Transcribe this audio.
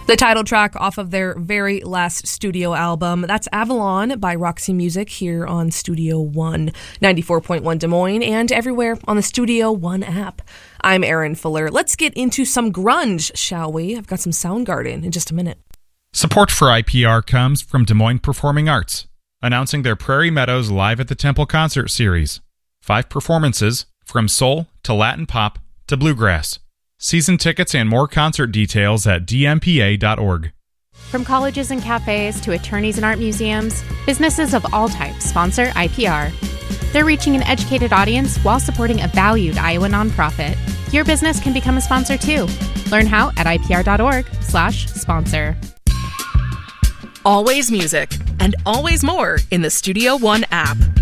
The title track off of their very last studio album. That's Avalon by Roxy Music here on Studio One, 94.1 Des Moines, and everywhere on the Studio One app. I'm Erin Fuller. Let's get into some grunge, shall we? I've got some Soundgarden in just a minute. Support for IPR comes from Des Moines Performing Arts, announcing their Prairie Meadows Live at the Temple concert series. 5 performances, from soul to Latin pop to bluegrass. Season tickets and more concert details at dmpa.org. From colleges and cafes to attorneys and art museums, businesses of all types sponsor IPR. They're reaching an educated audience while supporting a valued Iowa nonprofit. Your business can become a sponsor too. Learn how at ipr.org/sponsor. Always music and always more in the Studio One app.